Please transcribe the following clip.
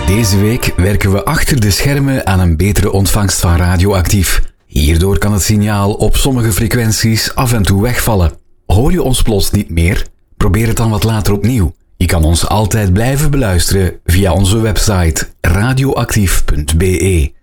Deze week werken we achter de schermen aan een betere ontvangst van Radioactief. Hierdoor kan het signaal op sommige frequenties af en toe wegvallen. Hoor je ons plots niet meer? Probeer het dan wat later opnieuw. Je kan ons altijd blijven beluisteren via onze website radioactief.be.